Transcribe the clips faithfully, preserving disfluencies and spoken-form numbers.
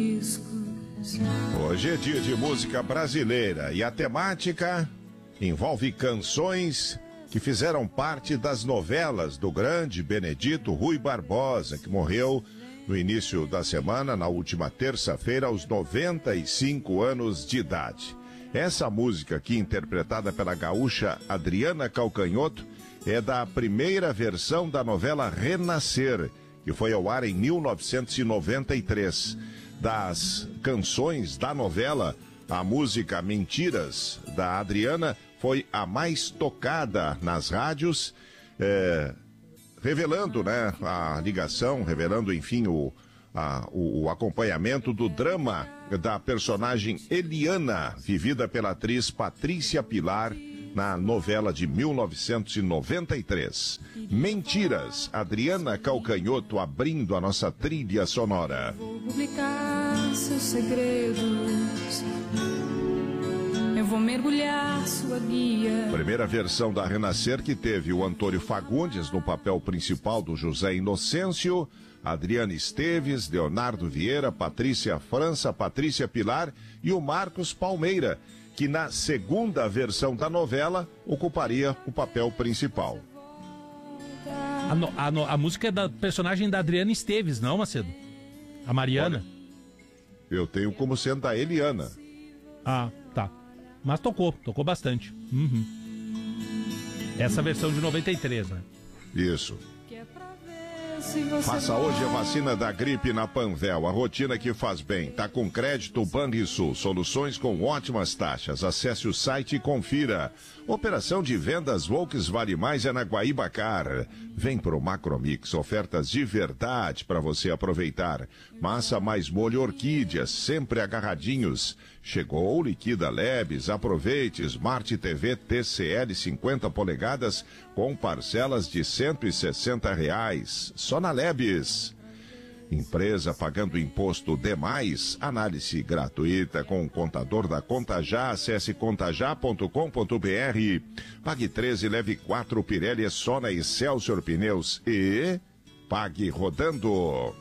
Hoje é dia de música brasileira e a temática envolve canções que fizeram parte das novelas do grande Benedito Rui Barbosa, que morreu no início da semana, na última terça-feira, aos noventa e cinco anos de idade. Essa música aqui, interpretada pela gaúcha Adriana Calcanhoto, é da primeira versão da novela Renascer, que foi ao ar em mil novecentos e noventa e três. Das canções da novela, a música Mentiras, da Adriana, foi a mais tocada nas rádios, é, revelando, né, a ligação, revelando, enfim, o, a, o, o acompanhamento do drama da personagem Eliana, vivida pela atriz Patrícia Pilar, na novela de mil novecentos e noventa e três. Mentiras, Adriana Calcanhoto abrindo a nossa trilha sonora. Vou publicar seus segredos, eu vou mergulhar sua guia. Primeira versão da Renascer, que teve o Antônio Fagundes no papel principal do José Inocêncio, Adriana Esteves, Leonardo Vieira, Patrícia França, Patrícia Pilar e o Marcos Palmeira, que na segunda versão da novela ocuparia o papel principal. A, no, a, no, a música é da personagem da Adriana Esteves, não, Macedo? A Mariana? Olha, eu tenho como sendo da Eliana. Ah, tá. Mas tocou, tocou bastante. Uhum. Essa versão de noventa e três, né? Isso. Faça hoje a vacina da gripe na Panvel, a rotina que faz bem. Tá com crédito Banrisul, soluções com ótimas taxas. Acesse o site e confira. Operação de vendas Volks Vale Mais é na Guaíbacar. Vem pro Macromix, ofertas de verdade para você aproveitar. Massa mais molho orquídeas, sempre agarradinhos. Chegou o Liquida Lebes, aproveite Smart T V T C L cinquenta polegadas com parcelas de cento e sessenta reais. Só na Lebes. Empresa pagando imposto demais? Análise gratuita com o contador da Contajá. Acesse contajá ponto com ponto br. Pague treze, leve quatro Pirelli só na Excelsior Pneus e pague rodando.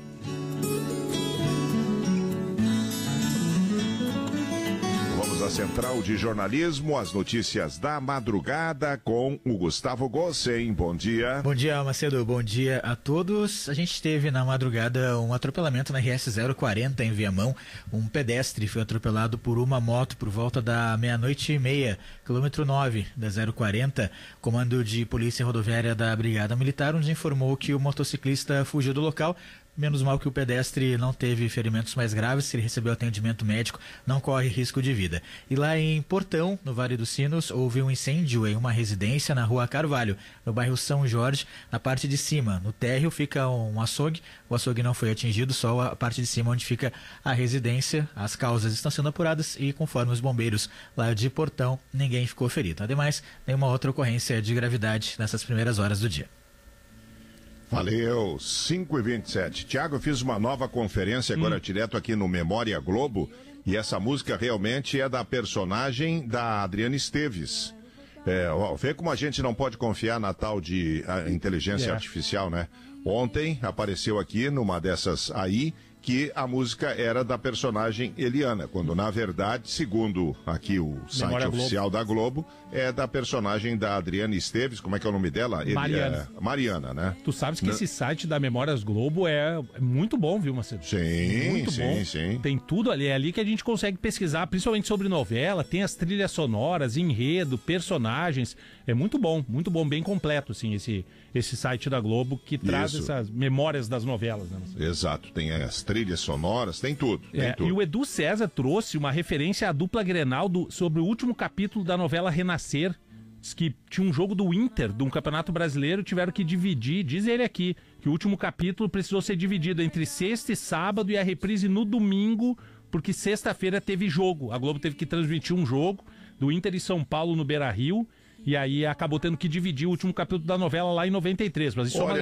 A Central de Jornalismo, as notícias da madrugada com o Gustavo Gossen. Bom dia. Bom dia, Macedo. Bom dia a todos. A gente teve na madrugada um atropelamento na R S zero quarenta em Viamão. Um pedestre foi atropelado por uma moto por volta da meia-noite e meia, quilômetro nove da zero quarenta. Comando de Polícia Rodoviária da Brigada Militar nos informou que o motociclista fugiu do local. Menos mal que o pedestre não teve ferimentos mais graves, se ele recebeu atendimento médico, não corre risco de vida. E lá em Portão, no Vale dos Sinos, houve um incêndio em uma residência na Rua Carvalho, no bairro São Jorge, na parte de cima. No térreo fica um açougue, o açougue não foi atingido, só a parte de cima onde fica a residência. As causas estão sendo apuradas e, conforme os bombeiros lá de Portão, ninguém ficou ferido. Ademais, nenhuma outra ocorrência de gravidade nessas primeiras horas do dia. Valeu, cinco e vinte e sete. Tiago, eu fiz uma nova conferência agora hum. direto aqui no Memória Globo, e essa música realmente é da personagem da Adriana Esteves. É, ó, vê como a gente não pode confiar na tal de a, inteligência é. artificial, né? Ontem apareceu aqui numa dessas aí que a música era da personagem Eliana, quando na verdade, segundo aqui o site Memória oficial Globo. da Globo, é da personagem da Adriana Esteves. Como é que é o nome dela? Mariana. É, Mariana, né? Tu sabes que N- esse site da Memórias Globo é muito bom, viu, Macedo? Sim, muito sim, bom. sim. Tem tudo ali, é ali que a gente consegue pesquisar, principalmente sobre novela, tem as trilhas sonoras, enredo, personagens. É muito bom, muito bom, bem completo, assim, esse, esse site da Globo que traz Isso. essas memórias das novelas, né, Macedo? Exato, tem as trilhas sonoras, tem tudo. Tem É, tudo. e o Edu César trouxe uma referência à dupla Grenal do, sobre o último capítulo da novela Renascer. Diz que tinha um jogo do Inter, de um campeonato brasileiro, tiveram que dividir, diz ele aqui, que o último capítulo precisou ser dividido entre sexta e sábado e a reprise no domingo, porque sexta-feira teve jogo. A Globo teve que transmitir um jogo do Inter e São Paulo no Beira-Rio, e aí acabou tendo que dividir o último capítulo da novela lá em noventa e três. Mas isso Olha, é uma...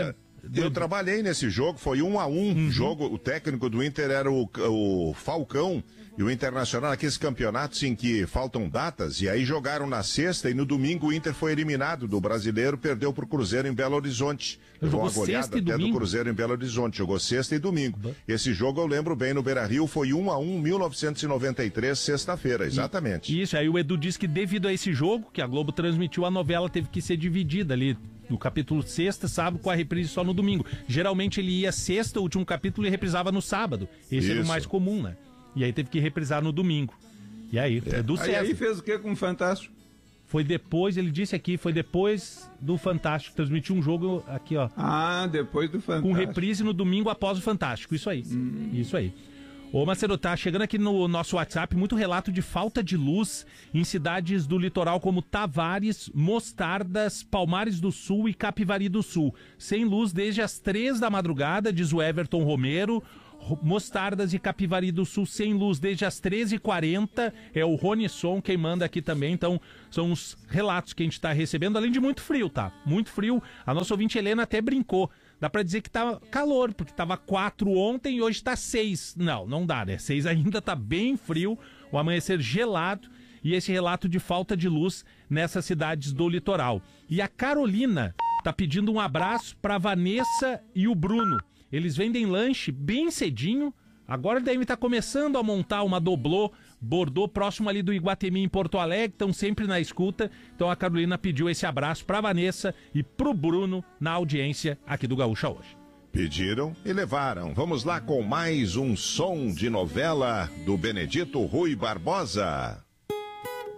Eu trabalhei nesse jogo, foi um a um. Uhum. Jogo, o técnico do Inter era o, o Falcão. E o Internacional, aqueles campeonatos em que faltam datas, e aí jogaram na sexta e no domingo o Inter foi eliminado do Brasileiro, perdeu pro Cruzeiro em Belo Horizonte. Levou uma goleada até do Cruzeiro em Belo Horizonte, jogou sexta e domingo. Esse jogo eu lembro bem no Beira-Rio, foi um a um, mil novecentos e noventa e três, sexta-feira, exatamente. Isso, aí o Edu disse que devido a esse jogo, que a Globo transmitiu, a novela teve que ser dividida ali, no capítulo sexta, sábado, com a reprise só no domingo. Geralmente ele ia sexta, o último capítulo, e reprisava no sábado. Esse Isso. era o mais comum, né? E aí teve que reprisar no domingo. E aí, é. Edu César. Aí, aí fez o que com o Fantástico? Foi depois, ele disse aqui, foi depois do Fantástico. Transmitiu um jogo aqui, ó. Ah, depois do Fantástico. Com reprise no domingo após o Fantástico. Isso aí. Hum. Isso aí. Ô, Macedo, tá chegando aqui no nosso WhatsApp muito relato de falta de luz em cidades do litoral como Tavares, Mostardas, Palmares do Sul e Capivari do Sul. Sem luz desde as três da madrugada, diz o Everton Romero. Mostardas e Capivari do Sul sem luz desde as treze e quarenta, é o Rony Som quem manda aqui também, então são os relatos que a gente está recebendo, além de muito frio, tá? Muito frio, a nossa ouvinte Helena até brincou, dá pra dizer que tá calor, porque tava quatro ontem e hoje tá seis, não, não dá, né? seis ainda tá bem frio, o amanhecer gelado e esse relato de falta de luz nessas cidades do litoral. E a Carolina tá pedindo um abraço pra Vanessa e o Bruno. Eles vendem lanche bem cedinho, agora devem estar começando a montar uma doblô, Bordeaux, próximo ali do Iguatemi em Porto Alegre, estão sempre na escuta. Então a Carolina pediu esse abraço para Vanessa e pro Bruno na audiência aqui do Gaúcha hoje. Pediram e levaram. Vamos lá com mais um som de novela do Benedito Rui Barbosa.